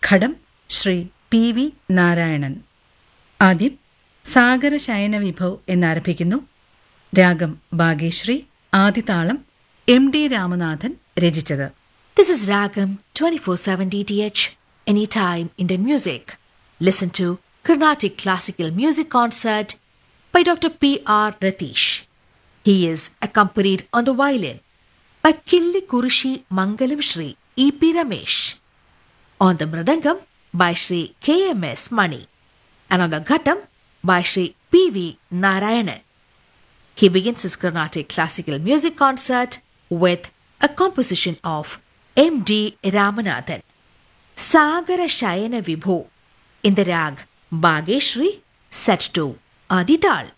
ഘടം Shri P.V. Narayanan. ആദ്യം സാഗരശയന വിഭോ എന്നാരംഭിക്കുന്നു. രാഗം ഭാഗ്യശ്രീ. ആദിതാളം M.D. രാമനാഥൻ രചിച്ചത്. This is Ragam 24/7 DTH, anytime Indian music. Listen to Carnatic Classical Music Concert by Dr. P.R. Ratish. He is accompanied on the violin by Killi Kurishi Mangalam Shri E.P. Ramesh, on the mridangam by Shri K.M.S. Mani, and on the ghatam by Shri P.V. Narayanan. He begins his Carnatic Classical Music Concert with a composition of M.D. Ramanathan, Sagara Shayana Vibho, in the rag Bhageshri, set to Adital.